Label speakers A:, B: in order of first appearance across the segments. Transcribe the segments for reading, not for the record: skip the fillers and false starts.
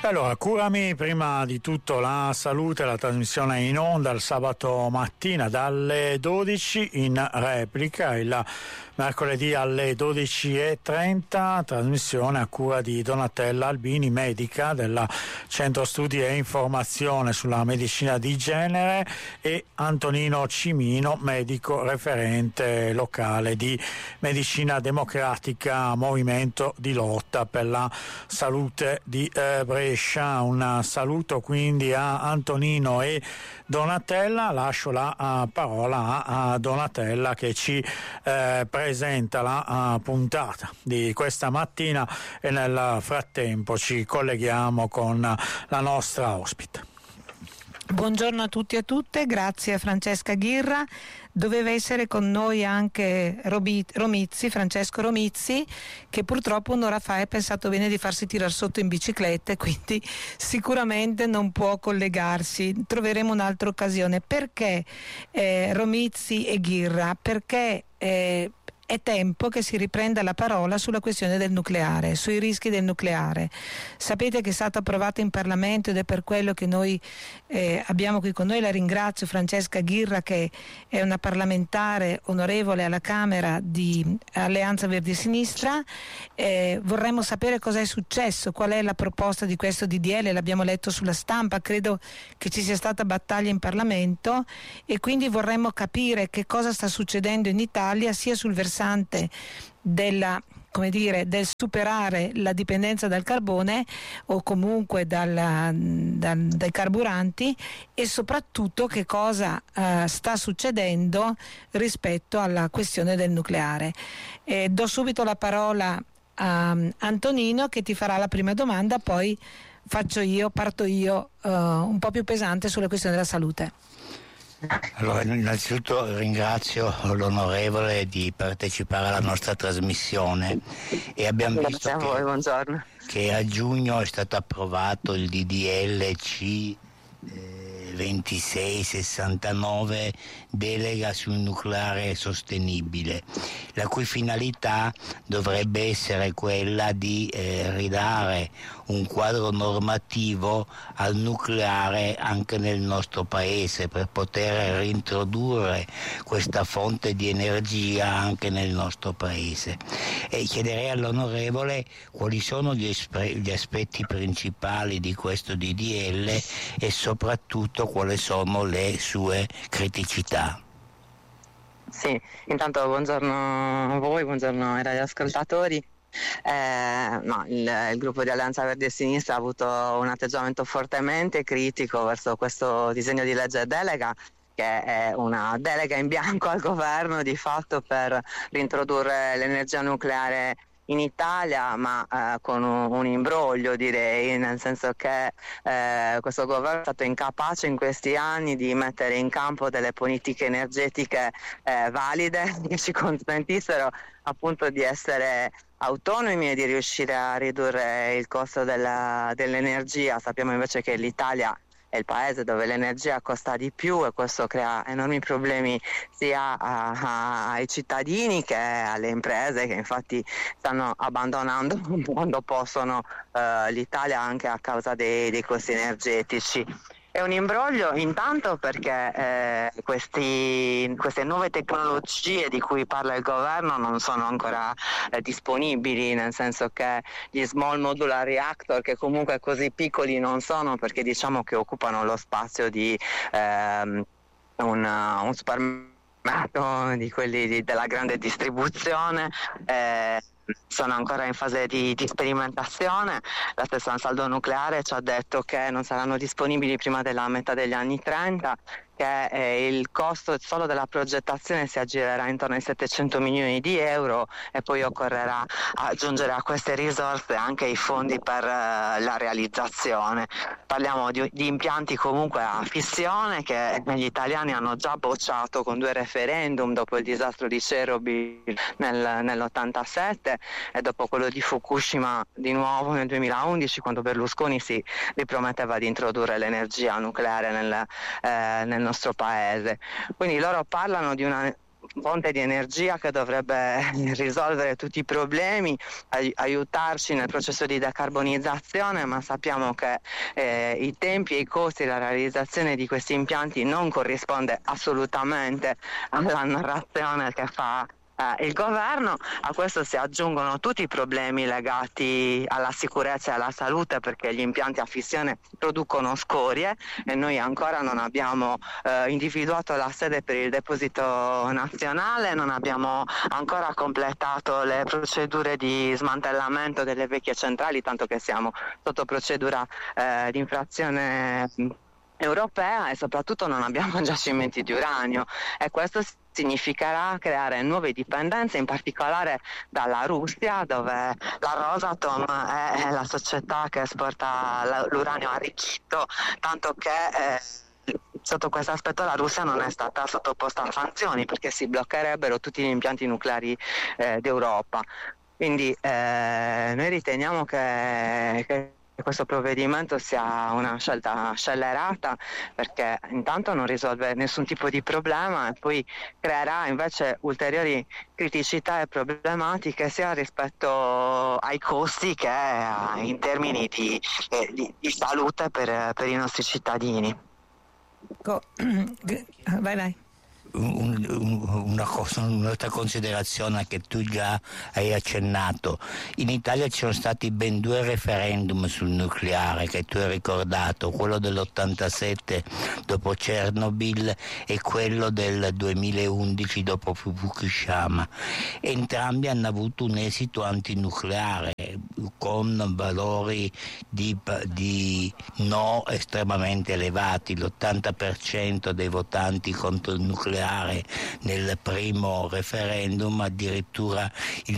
A: Allora, curami prima di tutto la salute, la trasmissione in onda il sabato mattina dalle 12, in replica il mercoledì alle 12:30, trasmissione a cura di Donatella Albini, medica del Centro Studi e Informazione sulla Medicina di Genere, e Antonino Cimino, medico referente locale di Medicina Democratica, Movimento di Lotta per la Salute di Brescia. Un saluto quindi a Antonino e Donatella. Lascio la parola a Donatella che ci presenta la puntata di questa mattina, e nel frattempo ci colleghiamo con la nostra ospite.
B: Buongiorno a tutti e a tutte, grazie a Francesca Ghirra. Doveva essere con noi anche Francesco Romizzi, che purtroppo un'ora fa ha pensato bene di farsi tirar sotto in bicicletta e quindi sicuramente non può collegarsi. Troveremo un'altra occasione. Perché Romizzi e Ghirra? Perché è tempo che si riprenda la parola sulla questione del nucleare, sui rischi del nucleare. Sapete che è stato approvato in Parlamento, ed è per quello che noi abbiamo qui con noi, la ringrazio, Francesca Ghirra, che è una parlamentare onorevole alla Camera di Alleanza Verdi e Sinistra. Vorremmo sapere cosa è successo, qual è la proposta di questo DDL, l'abbiamo letto sulla stampa, credo che ci sia stata battaglia in Parlamento, e quindi vorremmo capire che cosa sta succedendo in Italia, sia sul versante del superare la dipendenza dal carbone o comunque dai carburanti, e soprattutto che cosa sta succedendo rispetto alla questione del nucleare. Do subito la parola a Antonino, che ti farà la prima domanda, poi parto io un po' più pesante sulla questione della salute.
C: Allora, innanzitutto ringrazio l'onorevole di partecipare alla nostra trasmissione, e abbiamo visto che a giugno è stato approvato il DDL C 2669, delega sul nucleare sostenibile, la cui finalità dovrebbe essere quella di ridare un quadro normativo al nucleare anche nel nostro paese, per poter reintrodurre questa fonte di energia anche nel nostro paese. E chiederei all'onorevole quali sono gli aspetti principali di questo DDL e soprattutto quali sono le sue criticità.
D: Sì, intanto buongiorno a voi, buongiorno ai radioascoltatori. Il gruppo di Alleanza Verdi e Sinistra ha avuto un atteggiamento fortemente critico verso questo disegno di legge delega, che è una delega in bianco al governo di fatto per reintrodurre l'energia nucleare in Italia, ma con un imbroglio, direi, nel senso che questo governo è stato incapace in questi anni di mettere in campo delle politiche energetiche valide, che ci consentissero appunto di essere autonomi e di riuscire a ridurre il costo dell'energia. Sappiamo invece che l'Italia è il paese dove l'energia costa di più, e questo crea enormi problemi sia ai cittadini che alle imprese, che infatti stanno abbandonando quando possono l'Italia, anche a causa dei costi energetici. È un imbroglio intanto perché queste nuove tecnologie di cui parla il governo non sono ancora disponibili, nel senso che gli small modular reactor, che comunque così piccoli non sono, perché diciamo che occupano lo spazio di un supermercato, di quelli della grande distribuzione, sono ancora in fase di sperimentazione. La stessa Ansaldo Nucleare ci ha detto che non saranno disponibili prima della metà degli anni 30, che il costo solo della progettazione si aggirerà intorno ai 700 milioni di euro, e poi occorrerà aggiungere a queste risorse anche i fondi per la realizzazione. Parliamo di impianti comunque a fissione, che gli italiani hanno già bocciato con 2 referendum, dopo il disastro di Chernobyl nell'87 e dopo quello di Fukushima di nuovo nel 2011, quando Berlusconi si riprometteva di introdurre l'energia nucleare nel nostro paese. Quindi loro parlano di una fonte di energia che dovrebbe risolvere tutti i problemi, aiutarci nel processo di decarbonizzazione, ma sappiamo che i tempi e i costi della realizzazione di questi impianti non corrisponde assolutamente alla narrazione che fa il governo. A questo si aggiungono tutti i problemi legati alla sicurezza e alla salute, perché gli impianti a fissione producono scorie e noi ancora non abbiamo individuato la sede per il deposito nazionale, non abbiamo ancora completato le procedure di smantellamento delle vecchie centrali, tanto che siamo sotto procedura di infrazione europea, e soprattutto non abbiamo giacimenti di uranio, e questo significherà creare nuove dipendenze, in particolare dalla Russia, dove la Rosatom è la società che esporta l'uranio arricchito, tanto che sotto questo aspetto la Russia non è stata sottoposta a sanzioni, perché si bloccherebbero tutti gli impianti nucleari d'Europa. Quindi noi riteniamo che questo provvedimento sia una scelta scellerata, perché intanto non risolve nessun tipo di problema e poi creerà invece ulteriori criticità e problematiche sia rispetto ai costi che in termini di salute per i nostri cittadini.
B: Vai.
C: Un'altra considerazione che tu già hai accennato: in Italia ci sono stati ben 2 referendum sul nucleare che tu hai ricordato, quello dell'87 dopo Chernobyl e quello del 2011 dopo Fukushima. Entrambi hanno avuto un esito antinucleare con valori di no estremamente elevati. L'80% dei votanti contro il nucleare nel primo referendum, addirittura il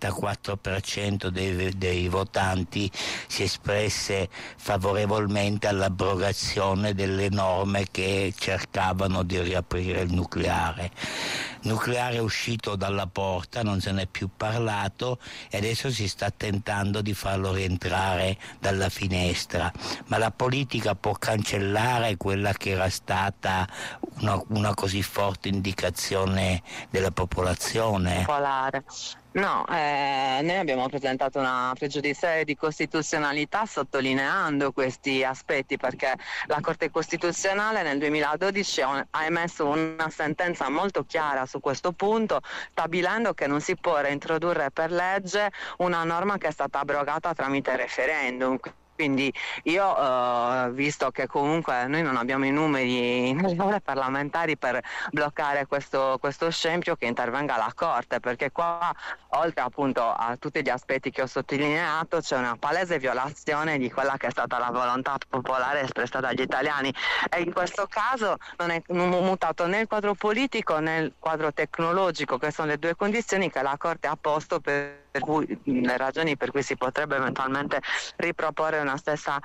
C: 94% dei votanti si espresse favorevolmente all'abrogazione delle norme che cercavano di riaprire il nucleare. Il nucleare è uscito dalla porta, non se n'è più parlato e adesso si sta tentando di farlo rientrare dalla finestra, ma la politica può cancellare quella che era stata una così forte indicazione della popolazione?
D: Popolare. No, noi abbiamo presentato una pregiudiziale di costituzionalità sottolineando questi aspetti, perché la Corte Costituzionale nel 2012 ha emesso una sentenza molto chiara su questo punto, stabilendo che non si può reintrodurre per legge una norma che è stata abrogata tramite referendum. Quindi io, visto che comunque noi non abbiamo i numeri nelle aule parlamentari per bloccare questo scempio, che intervenga la Corte, perché qua, oltre appunto a tutti gli aspetti che ho sottolineato, c'è una palese violazione di quella che è stata la volontà popolare espressa dagli italiani, e in questo caso non è mutato né il quadro politico né il quadro tecnologico, che sono le 2 condizioni che la Corte ha posto per cui, le ragioni per cui si potrebbe eventualmente riproporre una stessa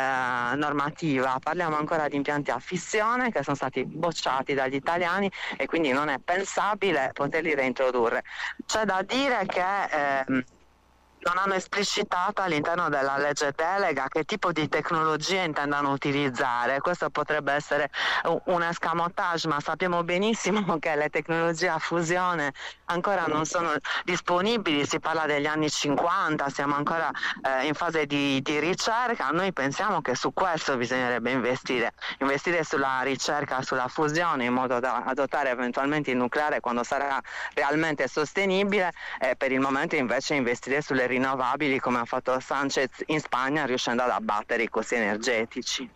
D: normativa. Parliamo ancora di impianti a fissione che sono stati bocciati dagli italiani e quindi non è pensabile poterli reintrodurre. C'è da dire che non hanno esplicitato all'interno della legge delega che tipo di tecnologie intendano utilizzare. Questo potrebbe essere un escamotage, ma sappiamo benissimo che le tecnologie a fusione ancora non sono disponibili. Si parla degli anni 50, siamo ancora in fase di ricerca. Noi pensiamo che su questo bisognerebbe investire sulla ricerca, sulla fusione, in modo da adottare eventualmente il nucleare quando sarà realmente sostenibile, e per il momento invece investire sulle rinnovabili, come ha fatto Sanchez in Spagna, riuscendo ad abbattere i costi energetici.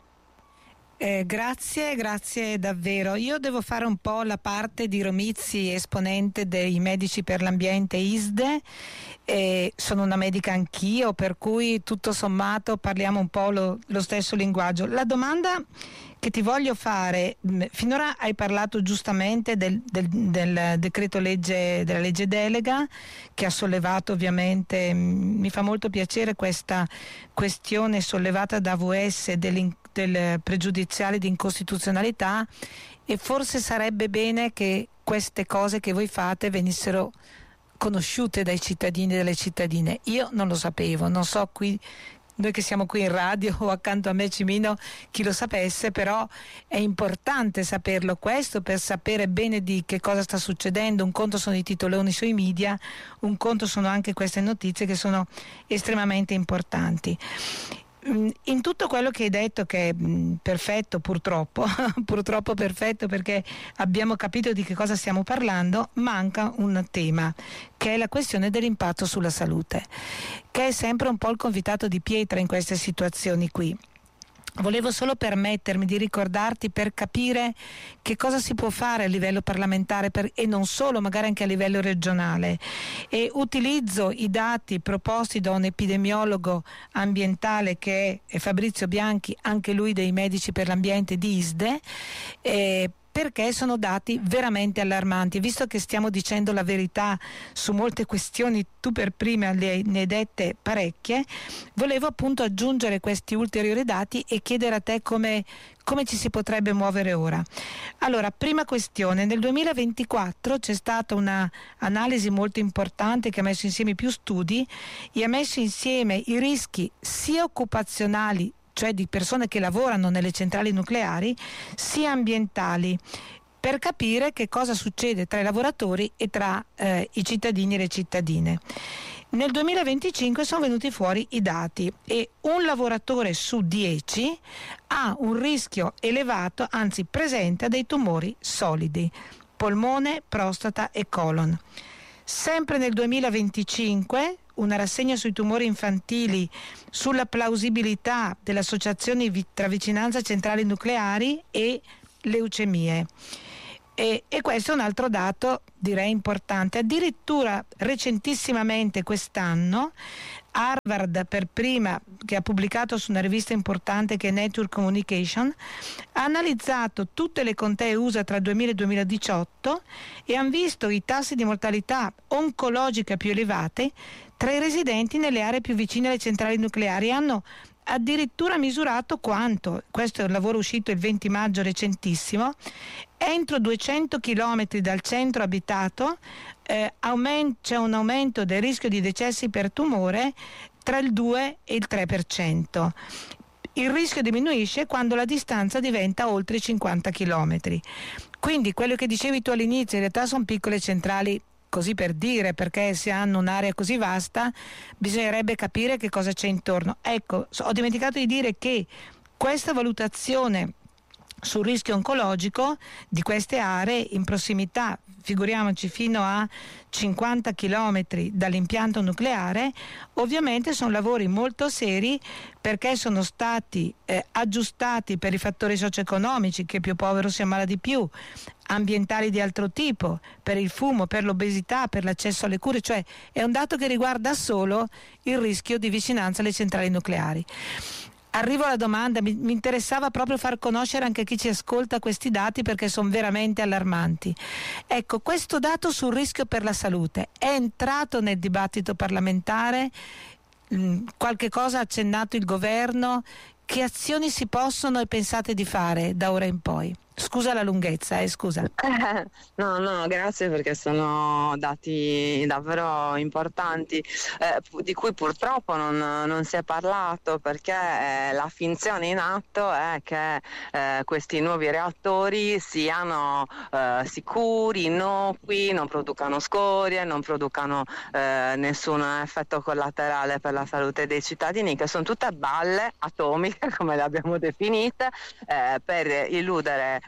B: Grazie davvero. Io devo fare un po' la parte di Romizzi, esponente dei Medici per l'Ambiente ISDE, sono una medica anch'io, per cui tutto sommato parliamo un po' lo stesso linguaggio. La domanda che ti voglio fare: finora hai parlato giustamente del decreto legge, della legge delega, che ha sollevato, ovviamente mi fa molto piacere questa questione sollevata da AVS del pregiudiziale di incostituzionalità, e forse sarebbe bene che queste cose che voi fate venissero conosciute dai cittadini e dalle cittadine. Io non lo sapevo, non so qui noi che siamo qui in radio o accanto a me Cimino, chi lo sapesse, però è importante saperlo questo per sapere bene di che cosa sta succedendo. Un conto sono i titoloni sui media, un conto sono anche queste notizie che sono estremamente importanti. In tutto quello che hai detto, che è perfetto purtroppo purtroppo perfetto, perché abbiamo capito di che cosa stiamo parlando, manca un tema che è la questione dell'impatto sulla salute, che è sempre un po' il convitato di pietra in queste situazioni qui. Volevo solo permettermi di ricordarti, per capire che cosa si può fare a livello parlamentare e non solo, magari anche a livello regionale, e utilizzo i dati proposti da un epidemiologo ambientale che è Fabrizio Bianchi, anche lui dei Medici per l'Ambiente di ISDE, perché sono dati veramente allarmanti. Visto che stiamo dicendo la verità su molte questioni, tu per prima ne hai dette parecchie, volevo appunto aggiungere questi ulteriori dati e chiedere a te come ci si potrebbe muovere ora. Allora, prima questione: nel 2024 c'è stata una analisi molto importante che ha messo insieme più studi e ha messo insieme i rischi sia occupazionali, cioè di persone che lavorano nelle centrali nucleari, sia ambientali, per capire che cosa succede tra i lavoratori e tra i cittadini e le cittadine. Nel 2025 sono venuti fuori i dati e un lavoratore su 10 ha un rischio elevato, anzi presenta dei tumori solidi, polmone, prostata e colon. Sempre nel 2025 una rassegna sui tumori infantili, sulla plausibilità delle associazioni tra vicinanza centrali nucleari e leucemie. E questo è un altro dato, direi, importante. Addirittura recentissimamente quest'anno Harvard, per prima, che ha pubblicato su una rivista importante che è Nature Communication, ha analizzato tutte le contee USA tra 2000 e 2018 e hanno visto i tassi di mortalità oncologica più elevati tra i residenti nelle aree più vicine alle centrali nucleari. Hanno addirittura misurato quanto, questo è un lavoro uscito il 20 maggio recentissimo, entro 200 chilometri dal centro abitato c'è un aumento del rischio di decessi per tumore tra il 2 e il 3%. Il rischio diminuisce quando la distanza diventa oltre i 50 chilometri. Quindi quello che dicevi tu all'inizio, in realtà sono piccole centrali, così per dire, perché se hanno un'area così vasta bisognerebbe capire che cosa c'è intorno. Ecco, ho dimenticato di dire che questa valutazione sul rischio oncologico di queste aree in prossimità, figuriamoci fino a 50 chilometri dall'impianto nucleare, ovviamente sono lavori molto seri, perché sono stati aggiustati per i fattori socio-economici, che più povero si ammala di più, ambientali di altro tipo, per il fumo, per l'obesità, per l'accesso alle cure, cioè è un dato che riguarda solo il rischio di vicinanza alle centrali nucleari. Arrivo alla domanda, mi interessava proprio far conoscere anche a chi ci ascolta questi dati, perché sono veramente allarmanti. Ecco, questo dato sul rischio per la salute è entrato nel dibattito parlamentare? Qualche cosa ha accennato il governo? Che azioni si possono e pensate di fare da ora in poi? Scusa la lunghezza, scusa.
D: No, grazie, perché sono dati davvero importanti, di cui purtroppo non si è parlato, perché la finzione in atto è che questi nuovi reattori siano sicuri, innocui, non producano scorie, non producano nessun effetto collaterale per la salute dei cittadini, che sono tutte balle atomiche, come le abbiamo definite, per illudere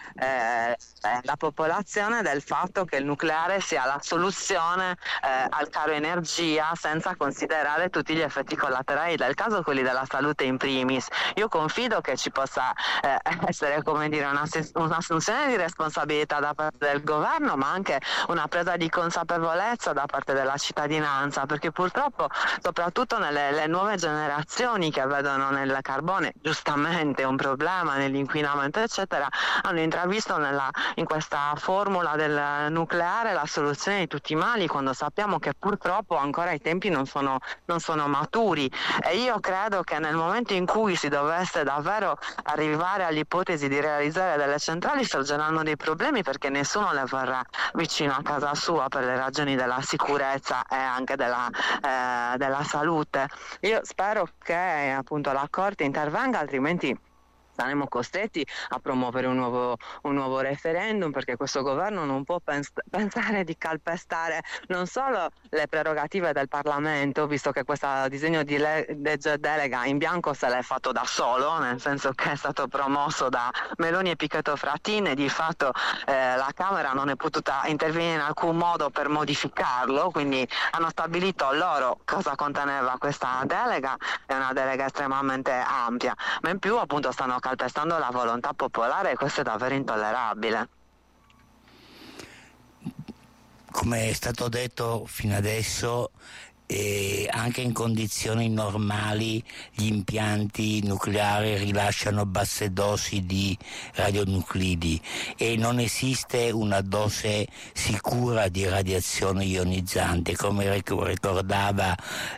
D: la popolazione del fatto che il nucleare sia la soluzione al caro energia, senza considerare tutti gli effetti collaterali del caso, quelli della salute in primis. Io confido che ci possa essere, come dire, un'assunzione di responsabilità da parte del governo, ma anche una presa di consapevolezza da parte della cittadinanza, perché purtroppo, soprattutto nelle nuove generazioni che vedono nel carbone giustamente un problema, nell'inquinamento eccetera, hanno intravisto in questa formula del nucleare la soluzione di tutti i mali, quando sappiamo che purtroppo ancora i tempi non sono maturi, e io credo che nel momento in cui si dovesse davvero arrivare all'ipotesi di realizzare delle centrali sorgeranno dei problemi, perché nessuno le vorrà vicino a casa sua per le ragioni della sicurezza e anche della salute. Io spero che appunto la Corte intervenga, altrimenti saremo costretti a promuovere un nuovo referendum, perché questo governo non può pensare di calpestare non solo le prerogative del Parlamento, visto che questo disegno di legge delega in bianco se l'è fatto da solo, nel senso che è stato promosso da Meloni e Pichetto Fratin, e di fatto la Camera non è potuta intervenire in alcun modo per modificarlo, quindi hanno stabilito loro cosa conteneva questa delega, è una delega estremamente ampia, ma in più appunto stanno calpestando la volontà popolare, e questo è davvero intollerabile.
C: Come è stato detto fino adesso, anche in condizioni normali gli impianti nucleari rilasciano basse dosi di radionuclidi e non esiste una dose sicura di radiazione ionizzante, come ricordava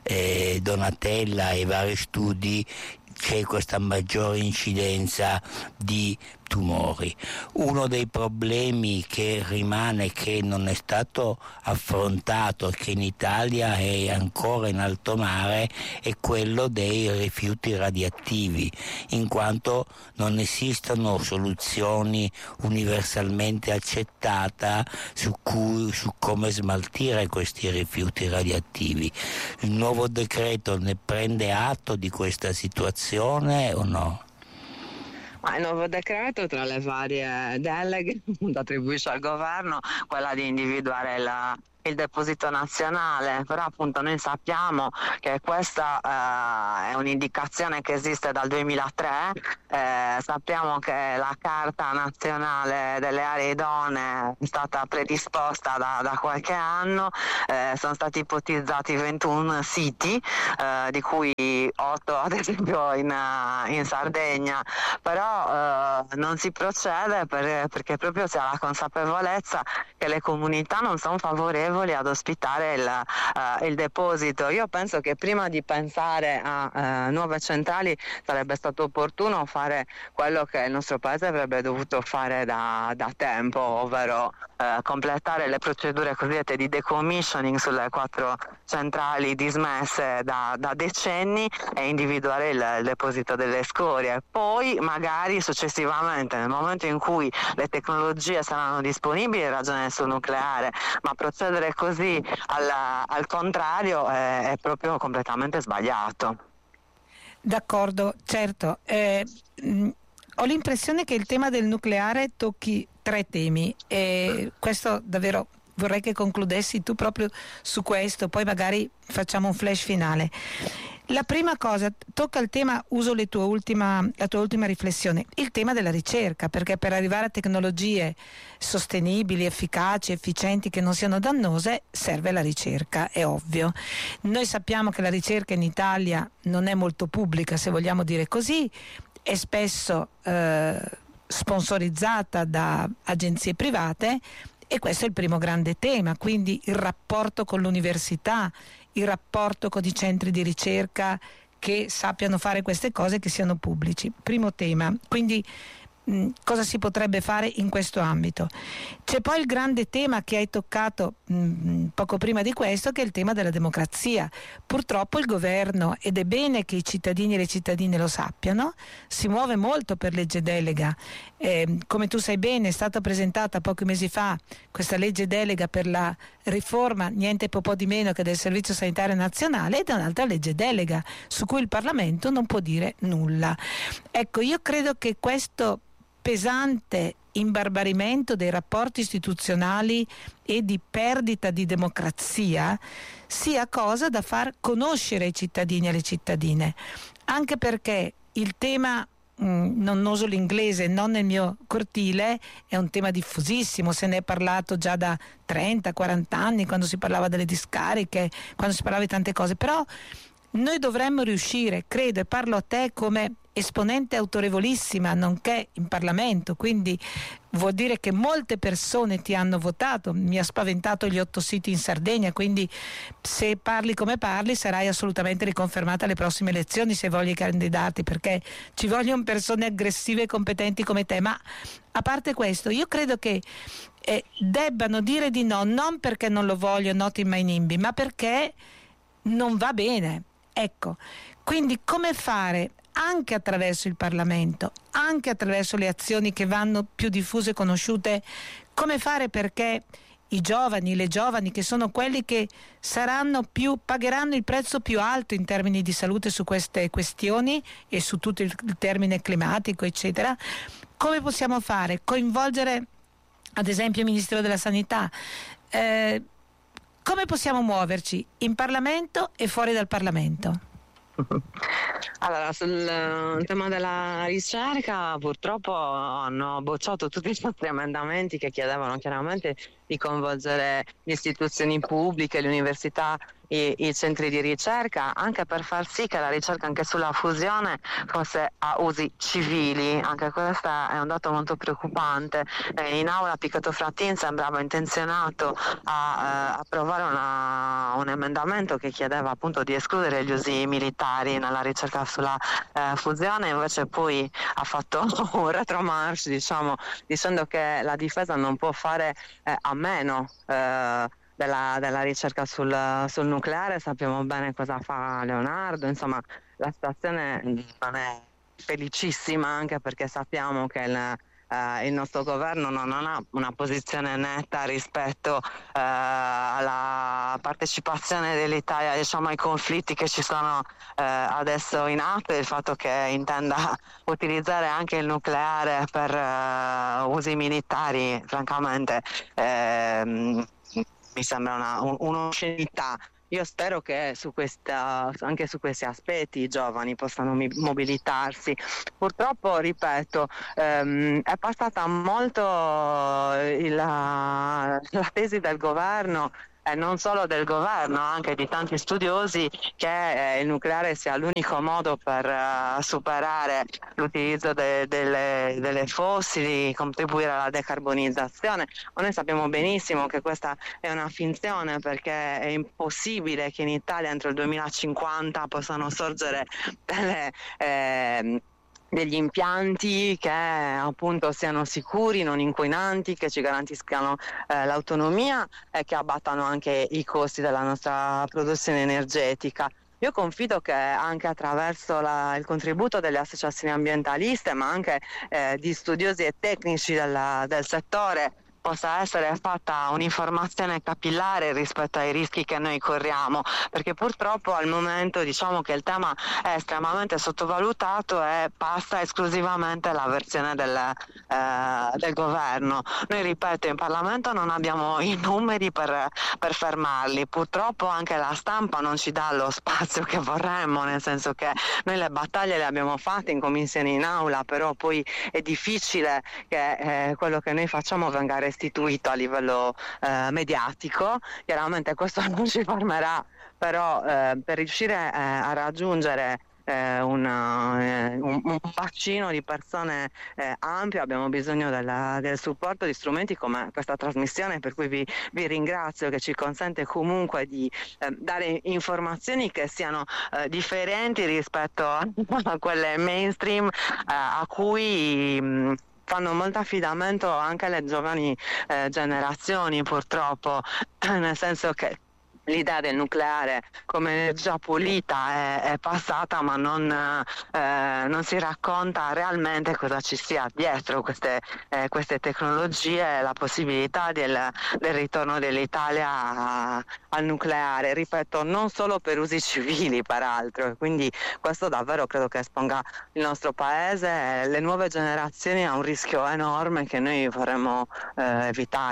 C: Donatella e vari studi. C'è questa maggiore incidenza di tumori. Uno dei problemi che rimane, che non è stato affrontato, che in Italia è ancora in alto mare, è quello dei rifiuti radioattivi, in quanto non esistono soluzioni universalmente accettate su come smaltire questi rifiuti radioattivi. Il nuovo decreto ne prende atto di questa situazione o no?
D: Ma il nuovo decreto, tra le varie deleghe, attribuisce al governo quella di individuare il deposito nazionale, però appunto noi sappiamo che questa è un'indicazione che esiste dal 2003, sappiamo che la Carta Nazionale delle Aree Idonee è stata predisposta da qualche anno, sono stati ipotizzati 21 siti, di cui 8 ad esempio in Sardegna, però non si procede perché proprio si ha la consapevolezza che le comunità non sono favorevoli ad ospitare il deposito. Io penso che prima di pensare a nuove centrali sarebbe stato opportuno fare quello che il nostro paese avrebbe dovuto fare da tempo, ovvero completare le procedure cosiddette di decommissioning sulle 4 centrali dismesse da decenni e individuare il deposito delle scorie. Poi magari successivamente, nel momento in cui le tecnologie saranno disponibili, in ragione sul nucleare, ma procedere così al contrario è proprio completamente sbagliato.
B: D'accordo, certo. Ho l'impressione che il tema del nucleare tocchi 3 temi, e questo davvero vorrei che concludessi tu proprio su questo, poi magari facciamo un flash finale. La prima cosa, tocca il tema, uso la tua ultima riflessione, il tema della ricerca, perché per arrivare a tecnologie sostenibili, efficaci, efficienti, che non siano dannose, serve la ricerca, è ovvio. Noi sappiamo che la ricerca in Italia non è molto pubblica, se vogliamo dire così, è spesso sponsorizzata da agenzie private, e questo è il primo grande tema, quindi il rapporto con l'università, il rapporto con i centri di ricerca che sappiano fare queste cose, che siano pubblici. Primo tema. Quindi cosa si potrebbe fare in questo ambito? C'è poi il grande tema che hai toccato poco prima di questo, che è il tema della democrazia. Purtroppo il governo, ed è bene che i cittadini e le cittadine lo sappiano, si muove molto per legge delega. Come tu sai bene, è stata presentata pochi mesi fa questa legge delega per la riforma, niente po' di meno che del Servizio Sanitario Nazionale, ed è un'altra legge delega su cui il Parlamento non può dire nulla. Ecco, io credo che questo pesante imbarbarimento dei rapporti istituzionali e di perdita di democrazia sia cosa da far conoscere ai cittadini e alle cittadine, anche perché il tema, non uso l'inglese, non nel mio cortile, è un tema diffusissimo, se ne è parlato già da 30-40 anni, quando si parlava delle discariche, quando si parlava di tante cose, però noi dovremmo riuscire, credo, e parlo a te come esponente autorevolissima, nonché in Parlamento, quindi vuol dire che molte persone ti hanno votato. Mi ha spaventato gli 8 siti in Sardegna, quindi se parli come parli sarai assolutamente riconfermata alle prossime elezioni se vogli candidarti, perché ci vogliono persone aggressive e competenti come te. Ma a parte questo, io credo che debbano dire di no, non perché non lo voglio, not in my nimby, ma perché non va bene. Ecco, quindi come fare anche attraverso il Parlamento, anche attraverso le azioni che vanno più diffuse e conosciute, come fare perché i giovani, le giovani, che sono quelli che pagheranno il prezzo più alto in termini di salute su queste questioni e su tutto il termine climatico, eccetera, come possiamo fare? Coinvolgere ad esempio il Ministero della Sanità, come possiamo muoverci in Parlamento e fuori dal Parlamento?
D: Allora, sul tema della ricerca purtroppo hanno bocciato tutti i nostri emendamenti che chiedevano chiaramente di coinvolgere le istituzioni pubbliche, le università, i centri di ricerca, anche per far sì che la ricerca anche sulla fusione fosse a usi civili. Anche questo è un dato molto preoccupante. In aula Pichetto Fratin sembrava intenzionato a approvare un emendamento che chiedeva appunto di escludere gli usi militari nella ricerca sulla fusione, invece poi ha fatto un retromarcia, dicendo che la difesa non può fare a meno della ricerca sul nucleare. Sappiamo bene cosa fa Leonardo, insomma la situazione non è felicissima, anche perché sappiamo che il nostro governo non ha una posizione netta rispetto alla partecipazione dell'Italia ai conflitti che ci sono adesso in atto, e il fatto che intenda utilizzare anche il nucleare per usi militari, francamente mi sembra un'oscenità. Io spero che anche su questi aspetti i giovani possano mobilitarsi. Purtroppo, ripeto, è passata molto la tesi del governo, e non solo del governo, anche di tanti studiosi, che il nucleare sia l'unico modo per superare l'utilizzo delle fossili, contribuire alla decarbonizzazione. Ma noi sappiamo benissimo che questa è una finzione, perché è impossibile che in Italia entro il 2050 possano sorgere degli impianti che appunto siano sicuri, non inquinanti, che ci garantiscano l'autonomia e che abbattano anche i costi della nostra produzione energetica. Io confido che anche attraverso il contributo delle associazioni ambientaliste, ma anche di studiosi e tecnici del settore, possa essere fatta un'informazione capillare rispetto ai rischi che noi corriamo, perché purtroppo al momento che il tema è estremamente sottovalutato e passa esclusivamente la versione del governo. Noi, ripeto, in Parlamento non abbiamo i numeri per fermarli, purtroppo anche la stampa non ci dà lo spazio che vorremmo, nel senso che noi le battaglie le abbiamo fatte in commissione, in aula, però poi è difficile che quello che noi facciamo venga restituito a livello mediatico. Chiaramente questo non ci fermerà, però per riuscire a raggiungere un bacino di persone ampio abbiamo bisogno del supporto di strumenti come questa trasmissione, per cui vi ringrazio, che ci consente comunque di dare informazioni che siano differenti rispetto a quelle mainstream a cui fanno molto affidamento anche le giovani generazioni, purtroppo, nel senso che l'idea del nucleare come energia pulita è passata, ma non si racconta realmente cosa ci sia dietro queste tecnologie e la possibilità del ritorno dell'Italia al nucleare, ripeto, non solo per usi civili peraltro. Quindi questo davvero credo che esponga il nostro paese e le nuove generazioni a un rischio enorme che noi vorremmo evitare.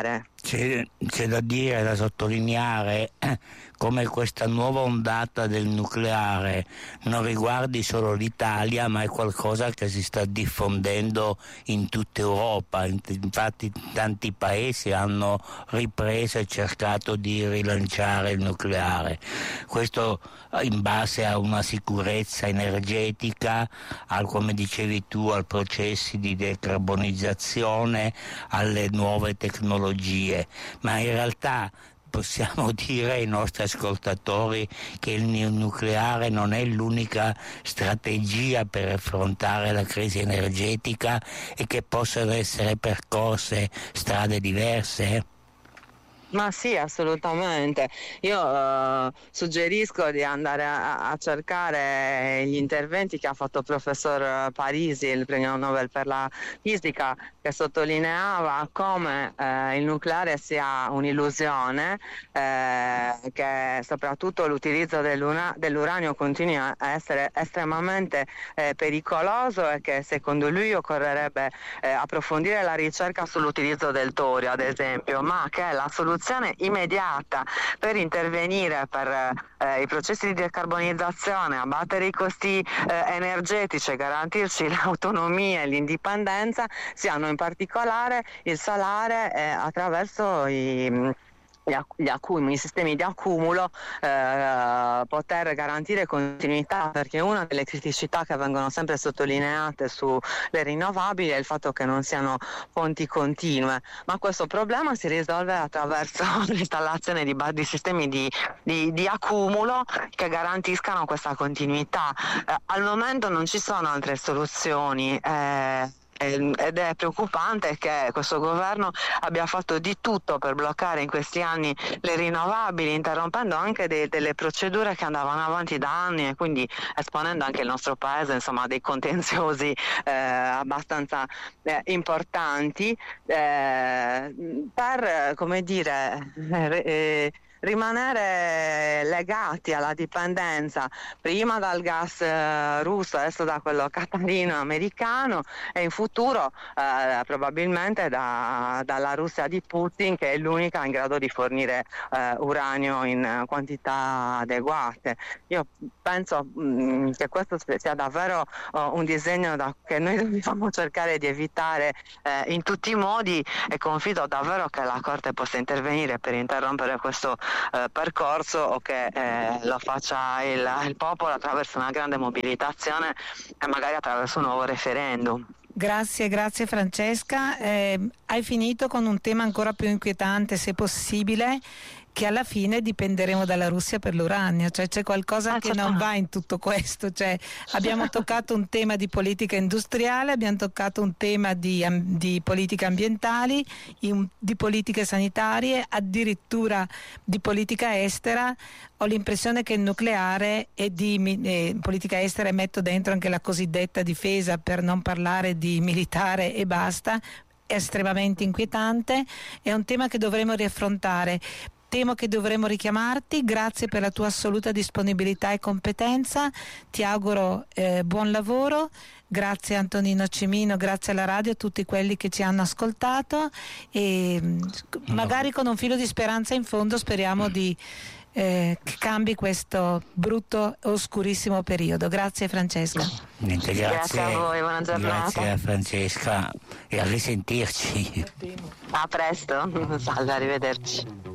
C: C'è da dire, da sottolineare come questa nuova ondata del nucleare non riguardi solo l'Italia, ma è qualcosa che si sta diffondendo in tutta Europa. Infatti tanti paesi hanno ripreso e cercato di rilanciare il nucleare. Questo in base a una sicurezza energetica, come dicevi tu, ai processi di decarbonizzazione, alle nuove tecnologie. Ma in realtà possiamo dire ai nostri ascoltatori che il nucleare non è l'unica strategia per affrontare la crisi energetica e che possono essere percorse strade diverse?
D: Ma sì, assolutamente. Io suggerisco di andare a cercare gli interventi che ha fatto il professor Parisi, il premio Nobel per la fisica, che sottolineava come il nucleare sia un'illusione, che soprattutto l'utilizzo dell'uranio continui a essere estremamente pericoloso e che secondo lui occorrerebbe approfondire la ricerca sull'utilizzo del torio, ad esempio, ma che la soluzione immediata per intervenire per i processi di decarbonizzazione, abbattere i costi energetici e garantirci l'autonomia e l'indipendenza siano in particolare il solare attraverso i sistemi di accumulo, poter garantire continuità, perché una delle criticità che vengono sempre sottolineate sulle rinnovabili è il fatto che non siano fonti continue, ma questo problema si risolve attraverso l'installazione di sistemi di accumulo che garantiscano questa continuità. Al momento non ci sono altre soluzioni, ed è preoccupante che questo governo abbia fatto di tutto per bloccare in questi anni le rinnovabili, interrompendo anche delle procedure che andavano avanti da anni e quindi esponendo anche il nostro paese, insomma, a dei contenziosi abbastanza importanti per, come dire, rimanere legati alla dipendenza prima dal gas russo, adesso da quello qatarino americano e in futuro probabilmente dalla Russia di Putin, che è l'unica in grado di fornire uranio in quantità adeguate. Io penso che questo sia davvero un disegno che noi dobbiamo cercare di evitare in tutti i modi, e confido davvero che la Corte possa intervenire per interrompere questo percorso, o che lo faccia il popolo attraverso una grande mobilitazione e magari attraverso un nuovo referendum.
B: Grazie Francesca. Hai finito con un tema ancora più inquietante, se possibile, che alla fine dipenderemo dalla Russia per l'uranio, cioè c'è qualcosa che non va in tutto questo, cioè abbiamo toccato un tema di politica industriale, abbiamo toccato un tema di politiche ambientali, di politiche sanitarie, addirittura di politica estera. Ho l'impressione che il nucleare e di politica estera, e metto dentro anche la cosiddetta difesa, per non parlare di militare e basta, è estremamente inquietante, è un tema che dovremo riaffrontare. Temo che dovremo richiamarti. Grazie per la tua assoluta disponibilità e competenza, ti auguro buon lavoro. Grazie Antonino Cimino, grazie alla radio, a tutti quelli che ci hanno ascoltato, e magari con un filo di speranza in fondo speriamo che cambi questo brutto e oscurissimo periodo. Grazie Francesca.
D: Grazie a voi, buona giornata.
C: Grazie a Francesca e a risentirci.
D: A presto, salve, arrivederci.